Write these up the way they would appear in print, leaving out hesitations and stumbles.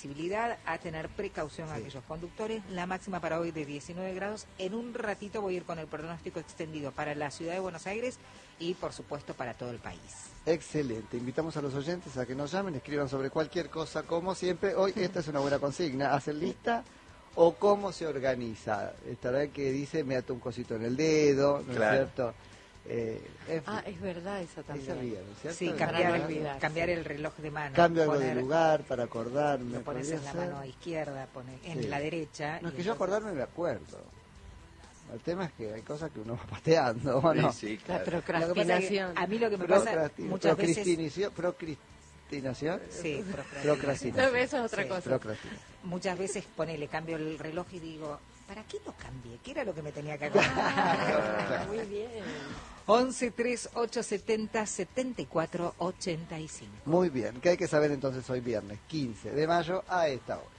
visibilidad, a tener precaución a aquellos conductores. La máxima para hoy de 19 grados. En un ratito voy a ir con el pronóstico extendido para la ciudad de Buenos Aires y, por supuesto, para todo el país. Excelente. Invitamos a los oyentes a que nos llamen, escriban sobre cualquier cosa, como siempre. Hoy esta es una buena consigna. ¿Hacen lista o cómo se organiza? Esta vez que dice, me ato un cosito en el dedo, ¿no es cierto? Es verdad esa también. Esa vía, ¿no es cierto? Sí, cambiar el reloj de mano. Cambio algo de lugar para acordarme. Lo pones en la mano izquierda, en la derecha. No, es que yo acordarme me acuerdo. El tema es que hay cosas que uno va pateando, ¿o no? Sí, claro. La procrastinación. A mí lo que me pasa muchas veces... ¿Procrastinación? Sí, procrastinación. Eso es otra cosa. Muchas veces le cambio el reloj y digo, ¿para qué lo cambié? ¿Qué era lo que me tenía que acordar? Muy bien. 11 38 70 74 85. Muy bien, ¿qué hay que saber entonces hoy viernes 15 de mayo a esta hora?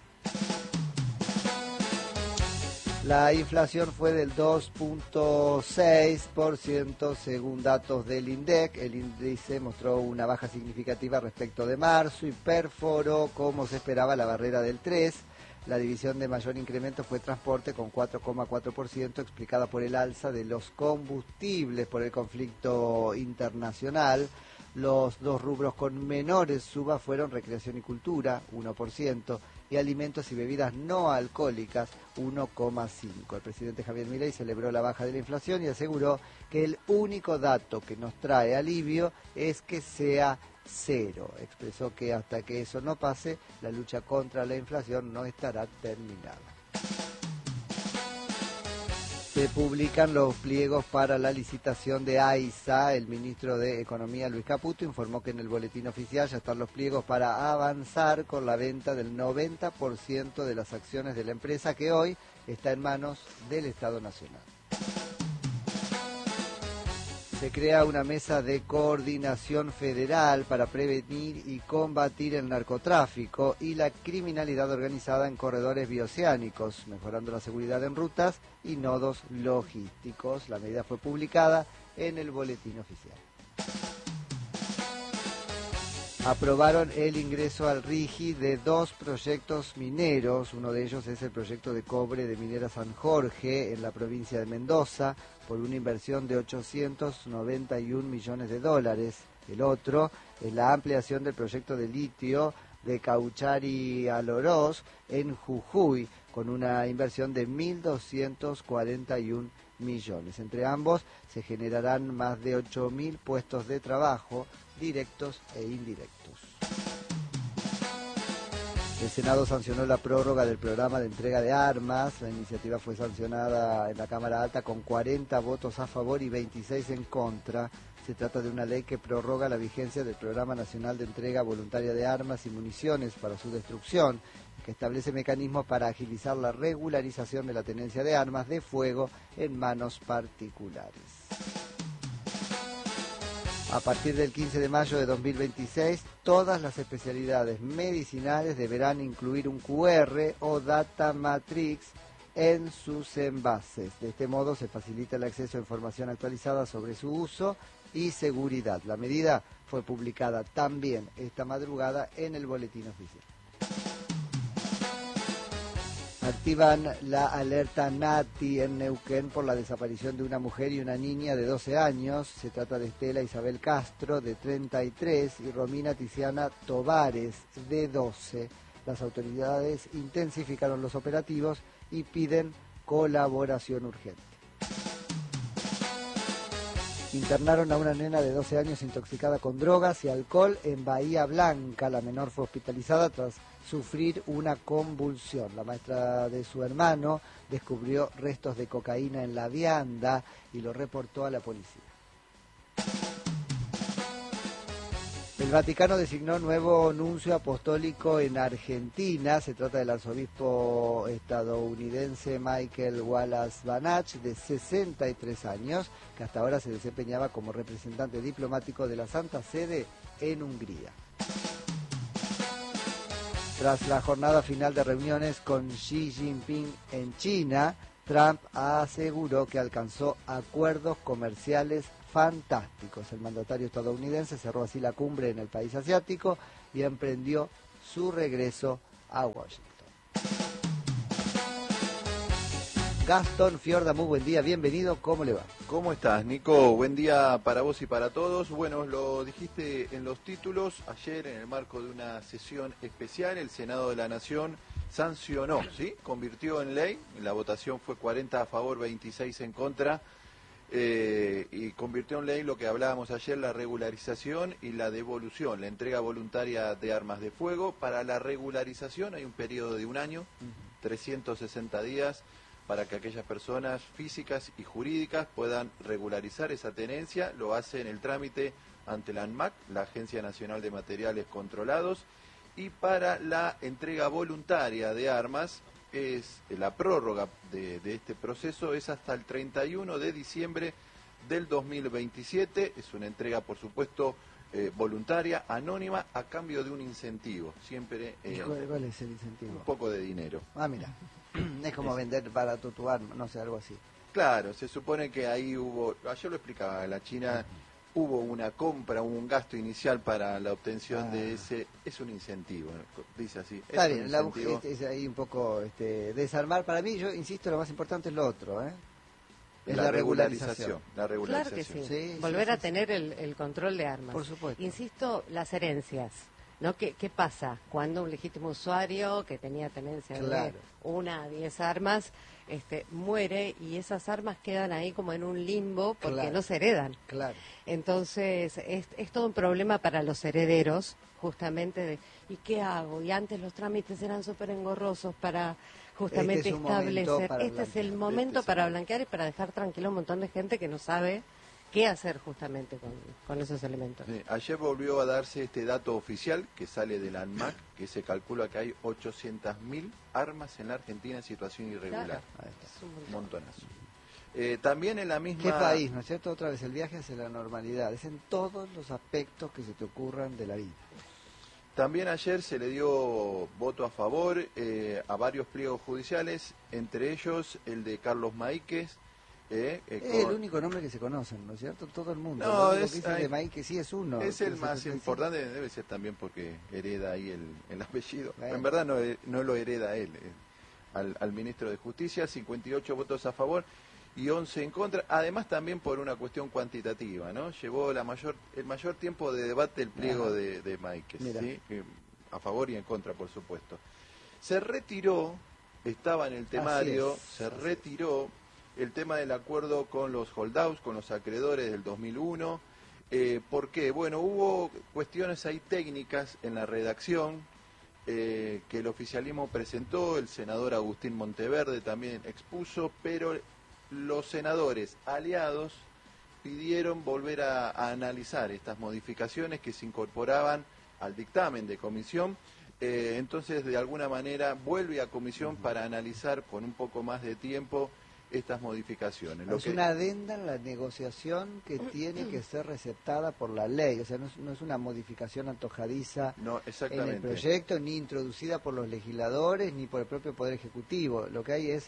La inflación fue del 2.6% según datos del INDEC. El índice mostró una baja significativa respecto de marzo y perforó, como se esperaba, la barrera del 3%. La división de mayor incremento fue transporte con 4,4%, explicada por el alza de los combustibles por el conflicto internacional. Los dos rubros con menores subas fueron recreación y cultura, 1%, y alimentos y bebidas no alcohólicas, 1,5%. El presidente Javier Milei celebró la baja de la inflación y aseguró que el único dato que nos trae alivio es que sea cero. Expresó que hasta que eso no pase, la lucha contra la inflación no estará terminada. Se publican los pliegos para la licitación de AISA. El ministro de Economía, Luis Caputo, informó que en el boletín oficial ya están los pliegos para avanzar con la venta del 90% de las acciones de la empresa, que hoy está en manos del Estado Nacional. Se crea una mesa de coordinación federal para prevenir y combatir el narcotráfico y la criminalidad organizada en corredores bioceánicos, mejorando la seguridad en rutas y nodos logísticos. La medida fue publicada en el boletín oficial. Aprobaron el ingreso al RIGI de 2 proyectos mineros. Uno de ellos es el proyecto de cobre de Minera San Jorge en la provincia de Mendoza, por una inversión de 891 millones de dólares. El otro es la ampliación del proyecto de litio de Cauchari Aloroz en Jujuy, con una inversión de 1.241 millones. Entre ambos se generarán más de 8.000 puestos de trabajo, directos e indirectos. El Senado sancionó la prórroga del programa de entrega de armas. La iniciativa fue sancionada en la Cámara Alta con 40 votos a favor y 26 en contra. Se trata de una ley que prorroga la vigencia del Programa Nacional de Entrega Voluntaria de Armas y Municiones para su destrucción, que establece mecanismos para agilizar la regularización de la tenencia de armas de fuego en manos particulares. A partir del 15 de mayo de 2026, todas las especialidades medicinales deberán incluir un QR o Data Matrix en sus envases. De este modo se facilita el acceso a información actualizada sobre su uso y seguridad. La medida fue publicada también esta madrugada en el boletín oficial. Activan la alerta NATI en Neuquén por la desaparición de una mujer y una niña de 12 años. Se trata de Estela Isabel Castro, de 33, y Romina Tiziana Tovares, de 12. Las autoridades intensificaron los operativos y piden colaboración urgente. Internaron a una nena de 12 años intoxicada con drogas y alcohol en Bahía Blanca. La menor fue hospitalizada tras sufrir una convulsión. La maestra de su hermano descubrió restos de cocaína en la vianda y lo reportó a la policía. El Vaticano designó nuevo nuncio apostólico en Argentina. Se trata del arzobispo estadounidense Michael Wallace Banach, de 63 años, que hasta ahora se desempeñaba como representante diplomático de la Santa Sede en Hungría. Tras la jornada final de reuniones con Xi Jinping en China, Trump aseguró que alcanzó acuerdos comerciales fantásticos. El mandatario estadounidense cerró así la cumbre en el país asiático y emprendió su regreso a Washington. Gastón Fiorda, muy buen día, bienvenido, ¿cómo le va? ¿Cómo estás, Nico? Buen día para vos y para todos. Bueno, lo dijiste en los títulos, ayer en el marco de una sesión especial, el Senado de la Nación sancionó, ¿sí? Convirtió en ley, la votación fue 40 a favor, 26 en contra, y convirtió en ley lo que hablábamos ayer, la regularización y la devolución, la entrega voluntaria de armas de fuego. Para la regularización hay un periodo de un año, 360 días, para que aquellas personas físicas y jurídicas puedan regularizar esa tenencia. Lo hacen el trámite ante la ANMAC, la Agencia Nacional de Materiales Controlados, y para la entrega voluntaria de armas, es la prórroga de este proceso es hasta el 31 de diciembre del 2027, es una entrega, por supuesto, voluntaria, anónima, a cambio de un incentivo, siempre ¿Cuál es el incentivo? un poco de dinero. Ah, mira, es como vender barato tu arma, no sé, algo así. Claro, se supone que ahí hubo, ayer lo explicaba, la China hubo una compra, un gasto inicial para la obtención de ese, es un incentivo, dice así. Está bien, la mujer es ahí un poco desarmar. Para mí, yo insisto, lo más importante es lo otro, es la regularización. La regularización. Claro que sí. Sí, Volver sí, a tener el control de armas. Por supuesto. Insisto, las herencias, ¿no? ¿Qué pasa cuando un legítimo usuario que tenía tenencia de 1 a 10 armas muere y esas armas quedan ahí como en un limbo porque no se heredan? Claro. Entonces, es todo un problema para los herederos, justamente, de ¿y qué hago? Y antes los trámites eran súper engorrosos para justamente establecer. Este es el momento para blanquear y para dejar tranquilo a un montón de gente que no sabe qué hacer justamente con esos elementos. Sí, ayer volvió a darse este dato oficial que sale de la ANMAC, que se calcula que hay 800.000 armas en la Argentina en situación irregular. Claro. Es un montonazo. También en la misma... ¿Qué país, no es cierto? Otra vez el viaje hacia la normalidad, es en todos los aspectos que se te ocurran de la vida. También ayer se le dio voto a favor a varios pliegos judiciales, entre ellos el de Carlos Maíquez. Es el único nombre que se conocen, ¿no es cierto? Todo el mundo. No, es que de Maíquez sí es uno. Es el más importante, debe ser también porque hereda ahí el apellido. Bueno. En verdad no lo hereda él, al ministro de Justicia, 58 votos a favor y 11 en contra, además también por una cuestión cuantitativa, ¿no? Llevó el mayor tiempo de debate el pliego de Maíquez, ¿sí? A favor y en contra, por supuesto. Se retiró, estaba en el temario, se retiró el tema del acuerdo con los holdouts, con los acreedores del 2001. ¿Por qué? Bueno, hubo cuestiones ahí técnicas en la redacción que el oficialismo presentó, el senador Agustín Monteverde también expuso, pero los senadores aliados pidieron volver a analizar estas modificaciones que se incorporaban al dictamen de comisión. Entonces, de alguna manera, vuelve a comisión para analizar con un poco más de tiempo estas modificaciones. Es una adenda en la negociación que tiene que ser receptada por la ley, o sea, no es una modificación antojadiza en el proyecto, ni introducida por los legisladores, ni por el propio Poder Ejecutivo. Lo que hay es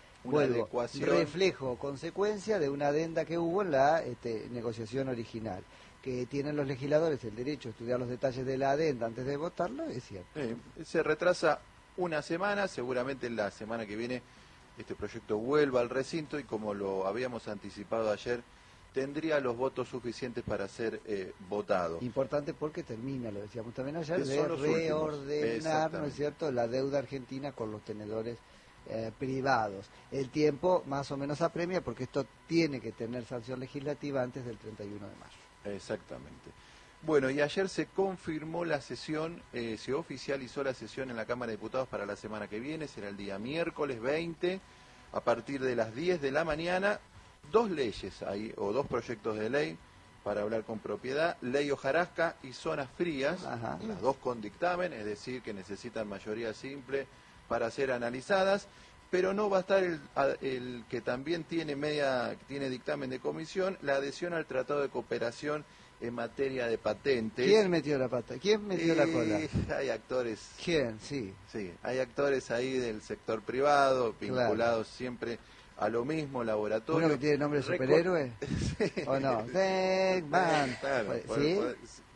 reflejo, consecuencia de una adenda que hubo en la negociación original. Que tienen los legisladores el derecho a estudiar los detalles de la adenda antes de votarlo, es cierto. Se retrasa una semana, seguramente la semana que viene este proyecto vuelva al recinto y, como lo habíamos anticipado ayer, tendría los votos suficientes para ser votado. Importante porque termina, lo decíamos también ayer, de reordenar, ¿no es cierto?, la deuda argentina con los tenedores privados. El tiempo más o menos apremia porque esto tiene que tener sanción legislativa antes del 31 de mayo. Exactamente. Bueno, y ayer se confirmó la sesión, se oficializó la sesión en la Cámara de Diputados para la semana que viene, será el día miércoles 20, a partir de las 10 de la mañana, 2 leyes ahí, o 2 proyectos de ley para hablar con propiedad, ley hojarasca y zonas frías, las 2 con dictamen, es decir, que necesitan mayoría simple para ser analizadas, pero no va a estar el que también tiene dictamen de comisión, la adhesión al Tratado de Cooperación en materia de patentes. ¿Quién metió la pata? ¿Quién metió la cola? Hay actores. ¿Quién? Sí. Sí, hay actores ahí del sector privado, vinculados siempre a lo mismo, laboratorio. ¿Uno que tiene nombre de superhéroe? Sí. ¿O no? Claro, ¿Sí?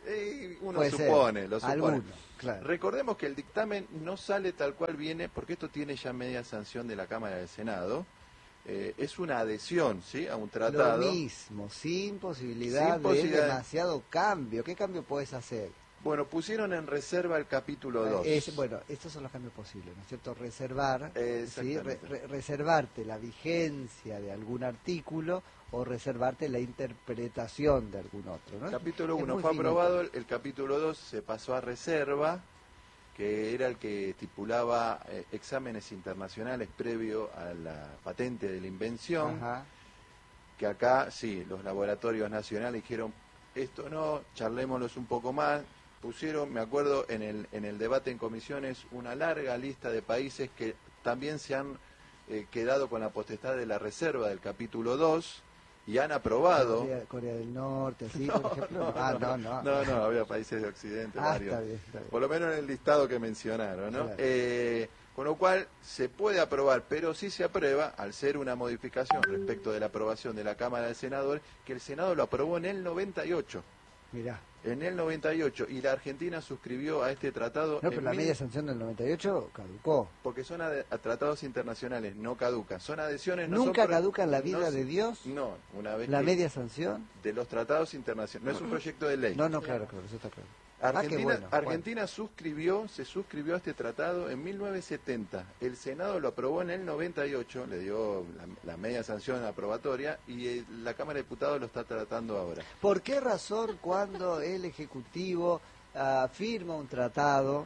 Uno supone, lo supone. Alguno, claro. Recordemos que el dictamen no sale tal cual viene, porque esto tiene ya media sanción de la Cámara del Senado. Es una adhesión, ¿sí?, a un tratado. Lo mismo, sin posibilidad de demasiado cambio. ¿Qué cambio puedes hacer? Bueno, pusieron en reserva el capítulo 2. Bueno, estos son los cambios posibles, ¿no es cierto? Reservar, ¿sí? Reservarte la vigencia de algún artículo o reservarte la interpretación de algún otro, ¿no? El capítulo 1 fue aprobado, el capítulo 2 se pasó a reserva, que era el que estipulaba exámenes internacionales previo a la patente de la invención. Ajá. Que acá, sí, los laboratorios nacionales dijeron, esto no, charlémoslos un poco más. Pusieron, me acuerdo, en el debate en comisiones, una larga lista de países que también se han quedado con la potestad de la reserva del capítulo 2 y han aprobado. Corea del Norte, así, por ejemplo. No, había países de Occidente, varios. Está bien. Por lo menos en el listado que mencionaron, ¿no? Claro. Con lo cual se puede aprobar, pero sí se aprueba, al ser una modificación respecto de la aprobación de la Cámara de Senadores, que el Senado lo aprobó en el 98. Mirá. En el 98, y la Argentina suscribió a este tratado. No, pero la media sanción del 98 caducó. Porque son a tratados internacionales, no caducan. Son adhesiones. ¿Nunca caduca en la vida de Dios? No, una vez ¿La media sanción? De los tratados internacionales. No es un proyecto de ley. No, claro, eso está claro. Argentina se suscribió a este tratado en 1970. El Senado lo aprobó en el 98, le dio la media sanción aprobatoria, y la Cámara de Diputados lo está tratando ahora. ¿Por qué razón cuando el Ejecutivo firma un tratado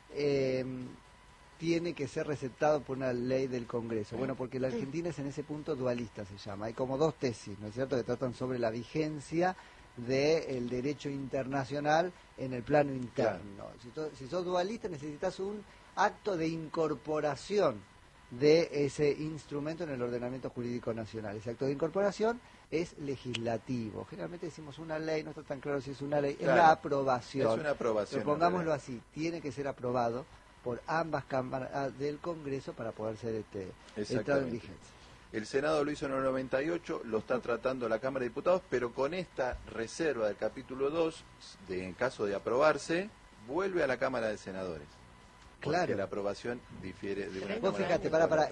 tiene que ser receptado por una ley del Congreso? Bueno, porque la Argentina es en ese punto dualista, se llama. Hay como dos tesis, ¿no es cierto?, que tratan sobre la vigencia del derecho internacional en el plano interno. Claro. Si sos dualista, necesitas un acto de incorporación de ese instrumento en el ordenamiento jurídico nacional. Ese acto de incorporación es legislativo. Generalmente decimos una ley, no está tan claro si es una ley, claro, es la aprobación. Es una aprobación. Pero pongámoslo así, tiene que ser aprobado por ambas cámaras del Congreso para poder ser entrado en vigencia. El Senado lo hizo en el 98, lo está tratando la Cámara de Diputados, pero con esta reserva del capítulo 2, en caso de aprobarse, vuelve a la Cámara de Senadores. Claro. Porque la aprobación difiere de una. Vos fíjate,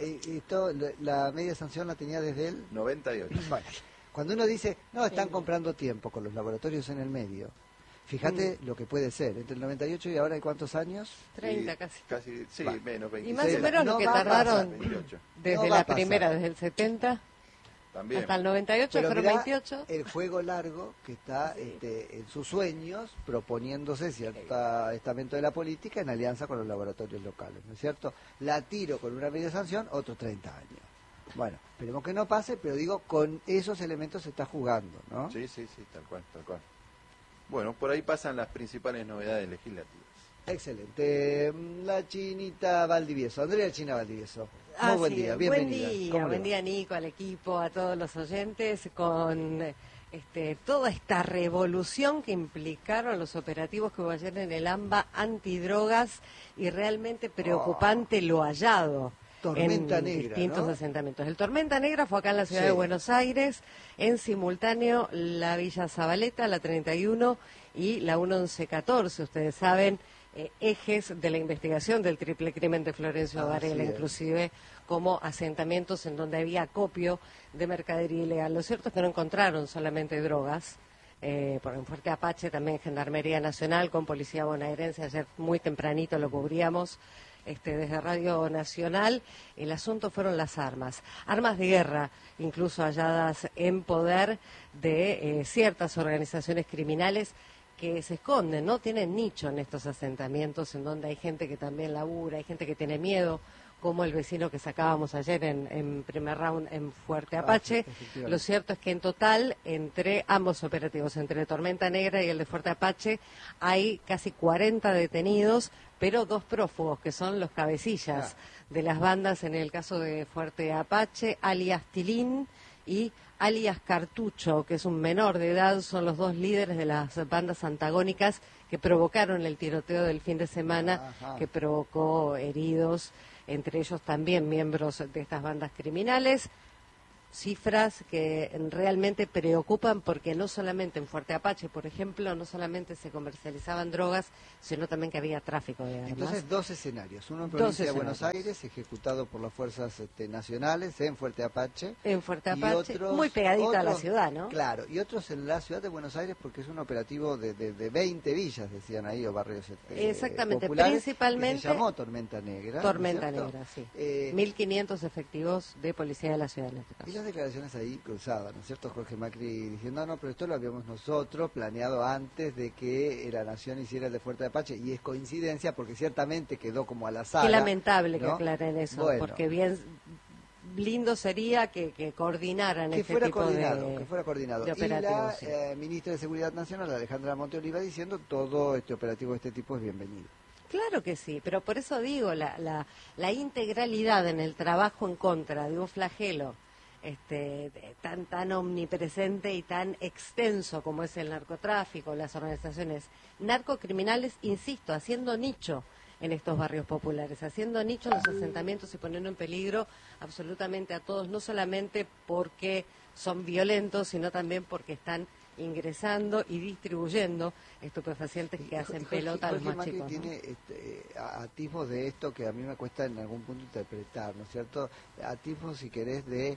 la media sanción la tenía desde el 98. Bueno, cuando uno dice, no, están comprando tiempo con los laboratorios en el medio, fíjate lo que puede ser. Entre el 98 y ahora, ¿hay cuántos años? 30 casi. Sí, menos 26. Y más o menos lo que tardaron desde la primera, desde el 70 también hasta el 98, pero fueron 28. El juego largo que está en sus sueños, proponiéndose cierto estamento de la política en alianza con los laboratorios locales, ¿no es cierto? La tiro con una media sanción, otros 30 años. Bueno, esperemos que no pase, pero digo, con esos elementos se está jugando, ¿no? Sí, tal cual. Bueno, por ahí pasan las principales novedades legislativas. Excelente. La Chinita Valdivieso, Andrea China Valdivieso. Muy buen día, bienvenida. Buen día, Nico, al equipo, a todos los oyentes, con toda esta revolución que implicaron los operativos que hubo ayer en el AMBA antidrogas, y realmente preocupante lo hallado. Tormenta en negra, distintos ¿no? asentamientos. El Tormenta Negra fue acá en la ciudad de Buenos Aires, en simultáneo la Villa Zabaleta, la 31 y la 1114. Ustedes saben, ejes de la investigación del triple crimen de Florencio Varela, inclusive como asentamientos en donde había acopio de mercadería ilegal. Lo cierto es que no encontraron solamente drogas. Por en Fuerte Apache también Gendarmería Nacional con Policía Bonaerense, ayer muy tempranito lo cubríamos desde Radio Nacional. El asunto fueron las armas de guerra, incluso halladas en poder de ciertas organizaciones criminales que se esconden, ¿no? Tienen nicho en estos asentamientos en donde hay gente que también labura, hay gente que tiene miedo, como el vecino que sacábamos ayer en primer round en Fuerte Apache. Lo cierto es que en total, entre ambos operativos, entre Tormenta Negra y el de Fuerte Apache, hay casi 40 detenidos, pero 2 prófugos, que son los cabecillas de las bandas, en el caso de Fuerte Apache, alias Tilín y alias Cartucho, que es un menor de edad. Son los 2 líderes de las bandas antagónicas que provocaron el tiroteo del fin de semana, que provocó heridos, entre ellos también miembros de estas bandas criminales. cifras que realmente preocupan porque no solamente en Fuerte Apache, por ejemplo, no solamente se comercializaban drogas, sino también que había tráfico de armas. Entonces, dos escenarios. Uno en provincia de Buenos Aires, ejecutado por las fuerzas nacionales en Fuerte Apache. En Fuerte Apache, muy pegadita a la ciudad, ¿no? Claro, y otros en la ciudad de Buenos Aires porque es un operativo de 20 villas, decían ahí, o barrios exactamente, populares, principalmente que se llamó Tormenta Negra. Tormenta Negra, sí. 1.500 efectivos de policía de la ciudad en este caso. Y las declaraciones ahí cruzadas, ¿no es cierto? Jorge Macri diciendo, no, pero esto lo habíamos nosotros planeado antes de que la Nación hiciera el de Fuerte Apache, y es coincidencia porque ciertamente quedó como al azar. Qué lamentable, ¿no?, que aclaren eso, bueno, porque bien lindo sería que coordinaran que este tipo que fuera coordinado. De operativos. Y la ministra de Seguridad Nacional, Alejandra Monteoliva, diciendo todo este operativo de este tipo es bienvenido. Claro que sí, pero por eso digo, la integralidad en el trabajo en contra de un flagelo tan omnipresente y tan extenso como es el narcotráfico, las organizaciones narcocriminales, insisto, haciendo nicho en estos barrios populares, haciendo nicho en los asentamientos y poniendo en peligro absolutamente a todos, no solamente porque son violentos, sino también porque están ingresando y distribuyendo estupefacientes que hacen pelota a los más chicos, ¿no? Tiene atisbos de esto que a mí me cuesta en algún punto interpretar, ¿no es cierto? Atisbos, si querés, de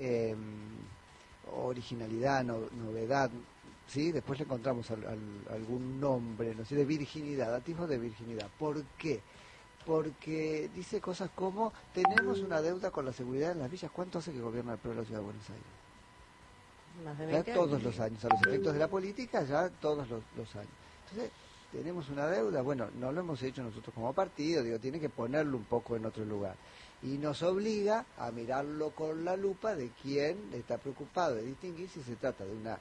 originalidad, novedad, ¿sí? Después le encontramos algún nombre, no sé, de virginidad, atisbos de virginidad. ¿Por qué? Porque dice cosas como, tenemos una deuda con la seguridad en las villas. ¿Cuánto hace que gobierna el pueblo de la Ciudad de Buenos Aires? Más de 20 ya todos los años, a los efectos de la política, ya todos los años. Entonces, tenemos una deuda, bueno, no lo hemos hecho nosotros como partido, digo, tiene que ponerlo un poco en otro lugar. Y nos obliga a mirarlo con la lupa de quién está preocupado de distinguir si se trata de una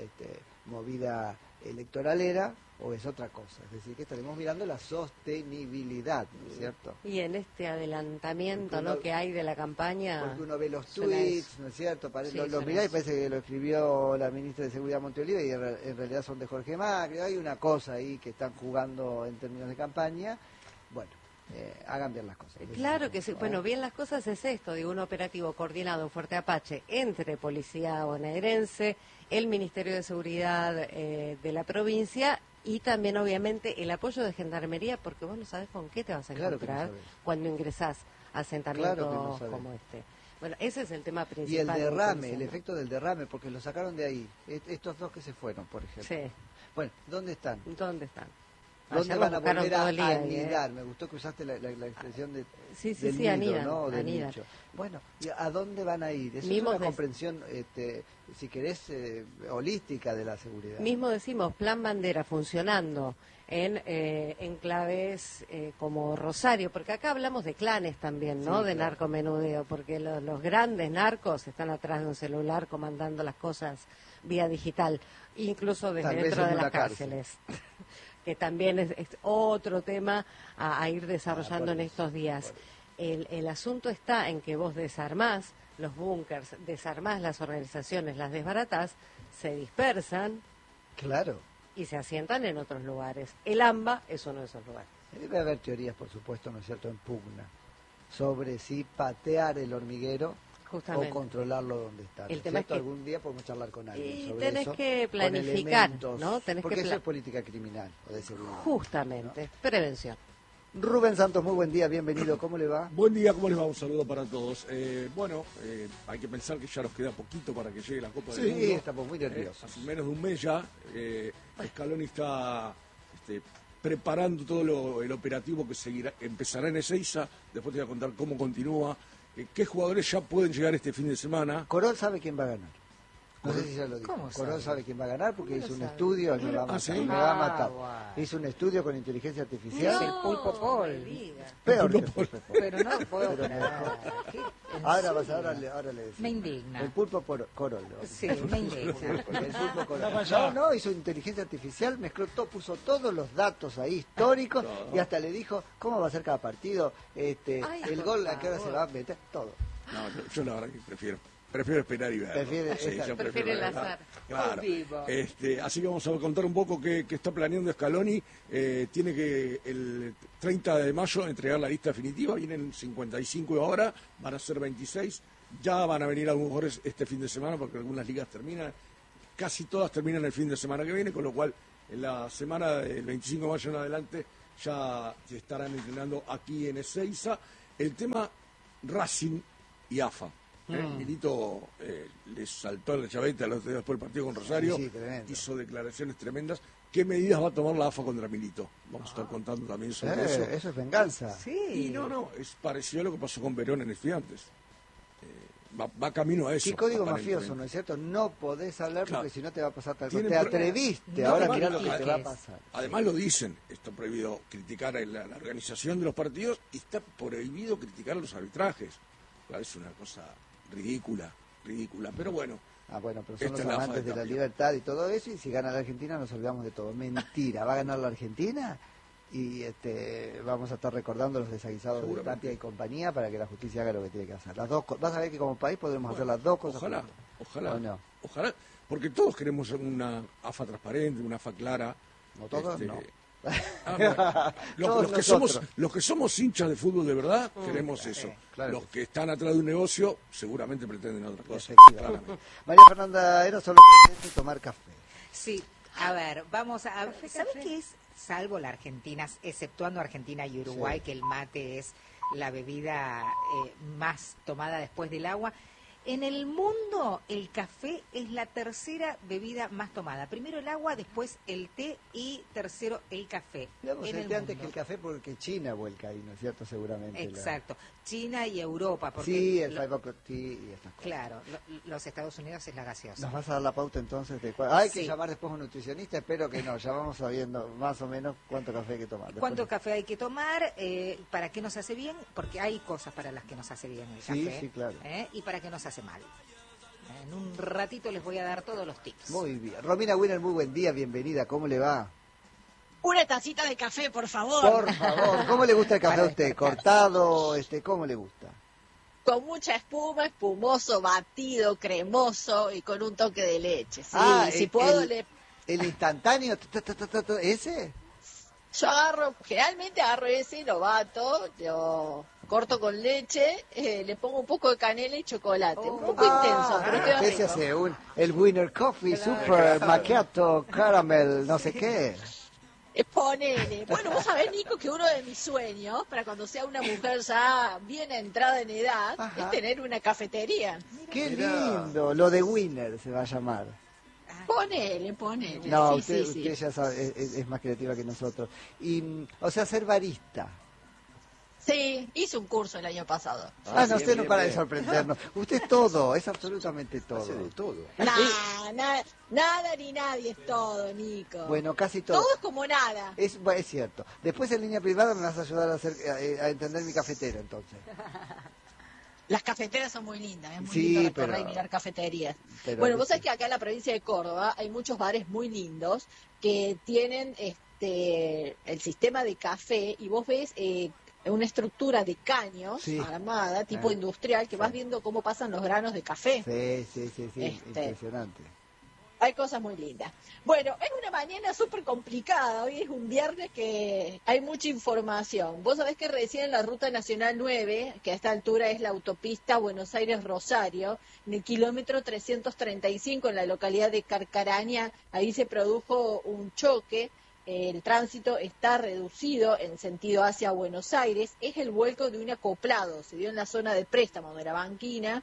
movida electoralera o es otra cosa. Es decir, que estaremos mirando la sostenibilidad, ¿no es cierto? Y en este adelantamiento que hay de la campaña... Porque uno ve los tweets, ¿no es cierto? Los mirá y parece que lo escribió la ministra de Seguridad Monteoliva y en realidad son de Jorge Macri. Hay una cosa ahí que están jugando en términos de campaña. Bueno, hagan bien las cosas. Claro que sí. Bueno, bien las cosas es esto, digo, un operativo coordinado en Fuerte Apache entre Policía Bonaerense, el Ministerio de Seguridad de la provincia y también, obviamente, el apoyo de Gendarmería, porque vos no sabés con qué te vas a encontrar cuando ingresás a asentamientos como este. Bueno, ese es el tema principal. Y el derrame, el efecto del derrame, porque lo sacaron de ahí. Estos dos que se fueron, por ejemplo. Sí. Bueno, ¿dónde están? ¿Dónde están? ¿Dónde van a volver a anidar? Me gustó que usaste la expresión de del nido, anidan, ¿no? Del anidan. nicho. Bueno, ¿y a dónde van a ir? Eso Mismos es una comprensión, si querés, holística de la seguridad. Mismo decimos, Plan Bandera funcionando en enclaves como Rosario, porque acá hablamos de clanes también, ¿no? Sí, de narcomenudeo, porque los grandes narcos están atrás de un celular comandando las cosas vía digital, incluso desde dentro de las cárceles. Que también es otro tema a ir desarrollando en estos días. El asunto está en que vos desarmás los búnkers, desarmás las organizaciones, las desbaratás, se dispersan. Claro. Y se asientan en otros lugares. El AMBA es uno de esos lugares. Debe haber teorías, por supuesto, ¿no es cierto?, en pugna, sobre si patear el hormiguero o controlarlo donde está. El tema es que algún día podemos charlar con alguien sobre tenés eso, que planificar, ¿no? Porque eso es política criminal o de seguridad. Justamente, ¿no? Prevención. Rubén Santos, muy buen día, bienvenido, ¿cómo le va? Buen día, ¿cómo les va? Un saludo para todos. Hay que pensar que ya nos queda poquito para que llegue la Copa del Mundo. Sí, estamos muy nerviosos. Hace menos de un mes ya, Scaloni está preparando todo el operativo que empezará en Ezeiza. Después te voy a contar cómo continúa, qué jugadores ya pueden llegar este fin de semana. Corol sabe quién va a ganar. No sé si ya lo dijo. Corol sabe quién va a ganar porque hizo un estudio, me va a matar. Hizo un estudio con inteligencia artificial. El Pulpo Pol. Peor que el Pulpo Pol. Pero no puedo creer. Ahora le decimos. Me indigna. El Pulpo Corol. Sí, me indigna. El Pulpo Corol. No, hizo inteligencia artificial, mezcló todo, puso todos los datos ahí históricos y hasta le dijo cómo va a ser cada partido, el gol a qué hora se va a meter, todo. No, yo la verdad que prefiero esperar y ver. Prefiere el azar. Claro. Así que vamos a contar un poco qué está planeando Scaloni. Tiene que el 30 de mayo entregar la lista definitiva. Vienen 55 ahora, van a ser 26. ya van a venir algunos jugadores este fin de semana, porque algunas ligas terminan, casi todas terminan el fin de semana que viene, con lo cual en la semana del 25 de mayo en adelante ya se estarán entrenando aquí en Ezeiza. El tema Racing y AFA. Milito le saltó la chaveta después del partido con Rosario, hizo declaraciones tremendas. ¿Qué medidas va a tomar la AFA contra Milito? Vamos a estar contando también sobre eso. Eso es venganza. Sí. Y no, es parecido a lo que pasó con Verón en Estudiantes. Va camino a eso. ¿Qué código mafioso, no es cierto? No podés hablar porque si no te va a pasar tal cosa. Te atreviste, ahora mirá lo que te va a pasar. Además lo dicen, está prohibido criticar a la organización de los partidos y está prohibido criticar a los arbitrajes. Es una cosa ridícula, pero bueno. Bueno, pero son los amantes de la libertad y todo eso, y si gana la Argentina nos olvidamos de todo. Mentira, va a ganar la Argentina y vamos a estar recordando los desaguisados de Tapia y compañía para que la justicia haga lo que tiene que hacer. Las dos, vas a ver que como país podemos hacer las dos cosas. Ojalá, porque todos queremos una AFA transparente, una AFA clara. No todos, no. Los que somos hinchas de fútbol de verdad queremos eso. Claro. Los que están atrás de un negocio seguramente pretenden otra cosa. María Fernanda Eros solo pretende tomar café. Sí, a ver, vamos a... ¿Sabes qué es? Salvo la Argentina, exceptuando Argentina y Uruguay, que el mate es la bebida más tomada después del agua. En el mundo, el café es la tercera bebida más tomada. Primero el agua, después el té y tercero el café. Digamos, antes que el café porque China vuelca ahí, ¿no es cierto? Seguramente. Exacto. China y Europa. Porque sí, el five o'clock tea y estas cosas. Claro, los Estados Unidos es la gaseosa. ¿Nos vas a dar la pauta entonces? Hay que llamar después a un nutricionista, espero que no. Ya vamos sabiendo más o menos cuánto café hay que tomar. ¿Cuánto café hay que tomar? ¿Para qué nos hace bien? Porque hay cosas para las que nos hace bien el café. Sí, claro. Y para qué nos hace mal. En un ratito les voy a dar todos los tips. Muy bien. Romina Winner, muy buen día, bienvenida. ¿Cómo le va? Una tacita de café, por favor. Por favor. ¿Cómo le gusta el café a usted? ¿Cortado? ¿Cómo le gusta? Con mucha espuma, espumoso, batido, cremoso y con un toque de leche. Sí, si puedo ¿El instantáneo? ¿Ese? Yo generalmente agarro ese, lo bato, lo corto con leche, le pongo un poco de canela y chocolate. Un poco intenso, pero queda rico. Se hace el Winner Coffee, Super Macchiato, Caramel, no sé qué. Ponele. Bueno, vos sabés, Nico, que uno de mis sueños, para cuando sea una mujer ya bien entrada en edad, es tener una cafetería. ¡Qué lindo! Lo de Winner se va a llamar. Ponele. No, sí, usted ya sabe, es más creativa que nosotros. Y, o sea, ser barista. Sí, hice un curso el año pasado. No, usted no para de sorprendernos. Usted es todo, es absolutamente todo. Hace de todo. Nada ni nadie es todo, Nico. Bueno, casi todo. Todo es como nada. Es cierto. Después en línea privada me vas a ayudar a entender mi cafetero, entonces. Las cafeteras son muy lindas, es muy lindo recorrer y mirar cafeterías. Bueno, vos sabés que acá en la provincia de Córdoba hay muchos bares muy lindos que tienen el sistema de café y vos ves una estructura de caños armada, tipo industrial, que vas viendo cómo pasan los granos de café. Sí, impresionante. Hay cosas muy lindas. Bueno, es una mañana súper complicada. Hoy es un viernes que hay mucha información. Vos sabés que recién en la Ruta Nacional 9, que a esta altura es la autopista Buenos Aires-Rosario, en el kilómetro 335 en la localidad de Carcarañá, ahí se produjo un choque. El tránsito está reducido en sentido hacia Buenos Aires. Es el vuelco de un acoplado. Se dio en la zona de préstamo de la banquina.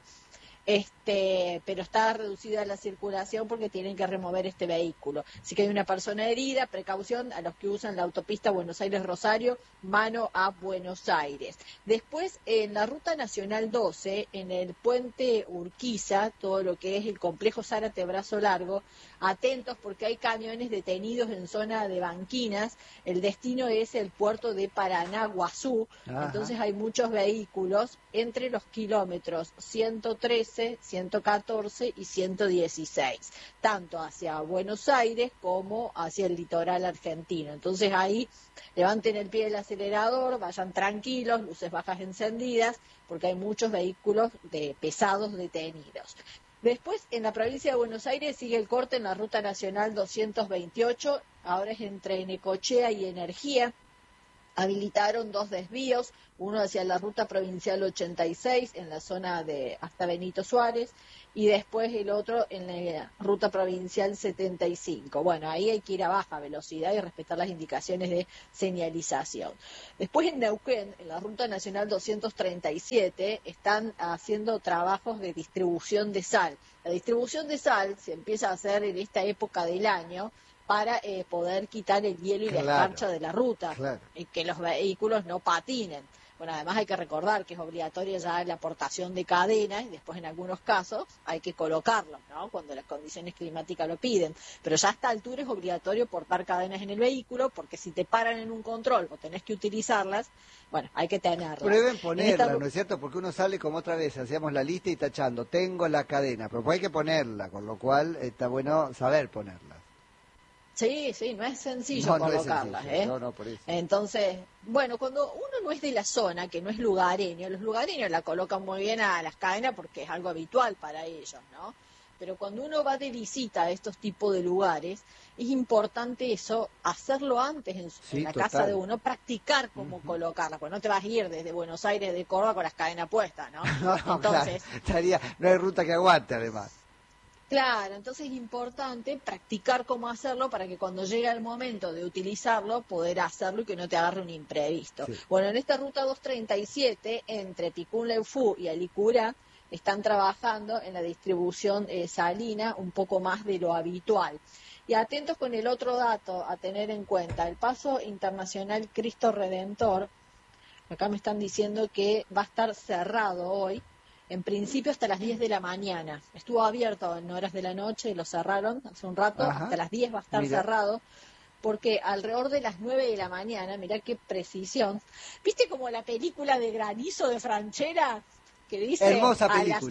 Pero está reducida la circulación porque tienen que remover este vehículo. Así que hay una persona herida, precaución a los que usan la autopista Buenos Aires-Rosario, mano a Buenos Aires. Después, en la Ruta Nacional 12, en el puente Urquiza, todo lo que es el complejo Zárate-Brazo Largo, atentos porque hay camiones detenidos en zona de banquinas. El destino es el puerto de Paranaguazú. Entonces hay muchos vehículos entre los kilómetros 113, 114 y 116, tanto hacia Buenos Aires como hacia el litoral argentino. Entonces ahí levanten el pie del acelerador, vayan tranquilos, luces bajas encendidas, porque hay muchos vehículos pesados detenidos. Después, en la provincia de Buenos Aires sigue el corte en la Ruta Nacional 228, ahora es entre Necochea y Energía. habilitaron 2 desvíos, uno hacia la ruta provincial 86 en la zona de hasta Benito Suárez y después el otro en la ruta provincial 75. Bueno, ahí hay que ir a baja velocidad y respetar las indicaciones de señalización. Después en Neuquén, en la ruta nacional 237, están haciendo trabajos de distribución de sal. La distribución de sal se empieza a hacer en esta época del año para poder quitar el hielo y la escarcha de la ruta, y que los vehículos no patinen. Bueno, además hay que recordar que es obligatoria ya la aportación de cadenas y después en algunos casos hay que colocarlos, ¿no? Cuando las condiciones climáticas lo piden. Pero ya a esta altura es obligatorio portar cadenas en el vehículo porque si te paran en un control o tenés que utilizarlas, bueno, hay que tenerlas. Prueben ponerla, ¿no es cierto? Porque uno sale como otra vez, hacíamos la lista y tachando, tengo la cadena, pero pues hay que ponerla, con lo cual está bueno saber ponerla. Sí, no es sencillo colocarlas, ¿eh? No, por eso. Entonces, bueno, cuando uno no es de la zona, que no es lugareño, los lugareños la colocan muy bien a las cadenas porque es algo habitual para ellos, ¿no? Pero cuando uno va de visita a estos tipos de lugares, es importante eso, hacerlo antes en la casa de uno, practicar cómo colocarla, porque no te vas a ir desde Buenos Aires, de Córdoba, con las cadenas puestas, ¿no? Entonces, claro, no hay ruta que aguante, además. Claro, entonces es importante practicar cómo hacerlo para que cuando llegue el momento de utilizarlo, poder hacerlo y que no te agarre un imprevisto. Sí. Bueno, en esta ruta 237, entre Picún-Leufú y Alicurá, están trabajando en la distribución salina un poco más de lo habitual. Y atentos con el otro dato a tener en cuenta, el paso internacional Cristo Redentor, acá me están diciendo que va a estar cerrado hoy, en principio hasta las 10 de la mañana. Estuvo abierto en horas de la noche, lo cerraron hace un rato, hasta las 10 va a estar cerrado, porque alrededor de las 9 de la mañana, mirá qué precisión, ¿viste como la película de Granizo de Franchella? Que dice hermosa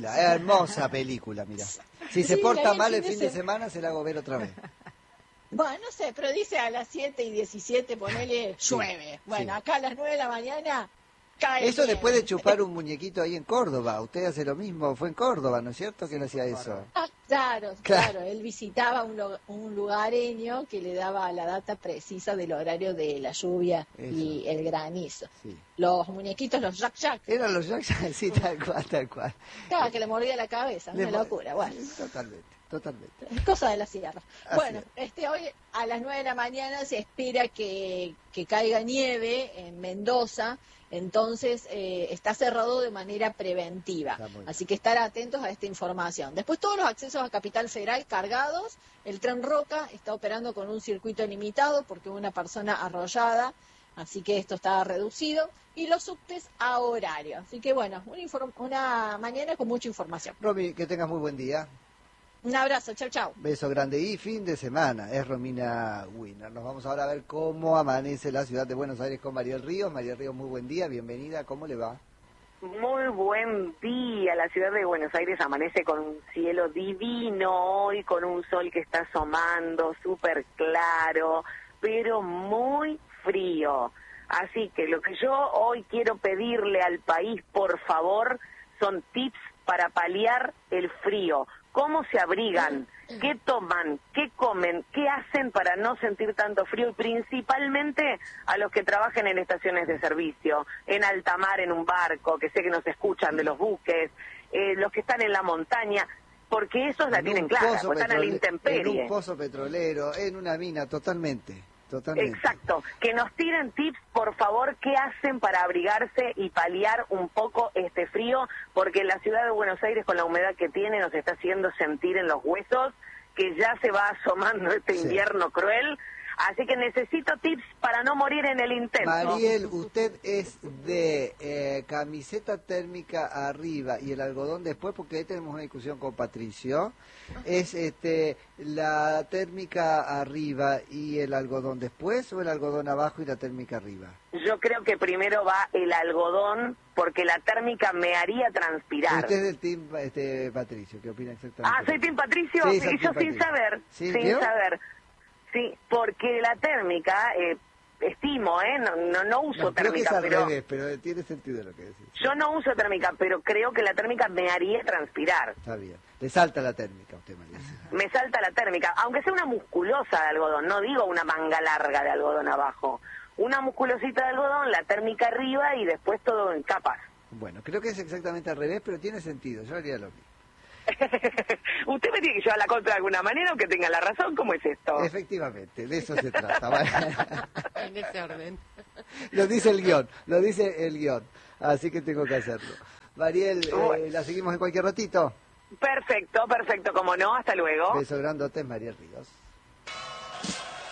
película, mirá. Si se porta mal el fin de semana, se la hago ver otra vez. Bueno, no sé, pero dice a las 7:17, ponele, llueve. Bueno, acá a las 9 de la mañana... Eso después de chupar un muñequito ahí en Córdoba. Usted hace lo mismo, fue en Córdoba, ¿no es cierto? Que él hacía eso. Claro. Él visitaba un lugareño que le daba la data precisa del horario de la lluvia y el granizo. Sí. Los muñequitos, los Jack. Eran los Jack, sí, tal cual. Claro, que le mordía la cabeza, una locura. Bueno. Totalmente. Es cosa de la sierra. Bueno, hoy a las 9 de la mañana se espera que caiga nieve en Mendoza. Entonces está cerrado de manera preventiva, así que estar atentos a esta información. Después todos los accesos a Capital Federal cargados, el tren Roca está operando con un circuito limitado porque hubo una persona arrollada, así que esto está reducido, y los subtes a horario. Así que bueno, una mañana con mucha información. Romy, que tengas muy buen día. Un abrazo, chau. Beso grande y fin de semana. Es Romina Winner. Nos vamos ahora a ver cómo amanece la ciudad de Buenos Aires con Mariel Ríos. Mariel Ríos, muy buen día, bienvenida. ¿Cómo le va? Muy buen día. La ciudad de Buenos Aires amanece con un cielo divino hoy, con un sol que está asomando, súper claro, pero muy frío. Así que lo que yo hoy quiero pedirle al país, por favor, son tips para paliar el frío. ¿Cómo se abrigan? ¿Qué toman? ¿Qué comen? ¿Qué hacen para no sentir tanto frío? Y principalmente a los que trabajan en estaciones de servicio, en alta mar, en un barco, que sé que nos escuchan de los buques, los que están en la montaña, porque esos la tienen clara, porque están a la intemperie. En un pozo petrolero, en una mina, totalmente. Exacto, que nos tiren tips, por favor, qué hacen para abrigarse y paliar un poco este frío, porque la ciudad de Buenos Aires, con la humedad que tiene, nos está haciendo sentir en los huesos que ya se va asomando este invierno cruel. Así que necesito tips para no morir en el intento. Mariel, usted es de camiseta térmica arriba y el algodón después, porque ahí tenemos una discusión con Patricio. ¿Es la térmica arriba y el algodón después o el algodón abajo y la térmica arriba? Yo creo que primero va el algodón, porque la térmica me haría transpirar. Usted es del team Patricio, ¿qué opina exactamente? Ah, ¿soy team Patricio? Sí, y yo sin saber, sin saber. Sí, porque la térmica, estimo, no uso térmica, creo que es al revés, pero tiene sentido lo que decís. Yo no uso térmica, pero creo que la térmica me haría transpirar. Está bien. Le salta la térmica a usted, María. Me salta la térmica, aunque sea una musculosa de algodón, no digo una manga larga de algodón abajo. una musculosita de algodón, la térmica arriba y después todo en capas. Bueno, creo que es exactamente al revés, pero tiene sentido, yo haría lo mismo. ¿Usted me tiene que llevar la contra de alguna manera, aunque tenga la razón? ¿Cómo es esto? Efectivamente, de eso se trata. En ese orden. Lo dice el guión, así que tengo que hacerlo. Mariel, ¿la seguimos en cualquier ratito? Perfecto, como no, hasta luego. Beso grandote, Mariel Ríos.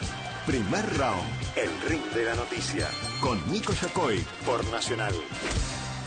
Primer round, el ring de la noticia, con Nico Yacoy por Nacional.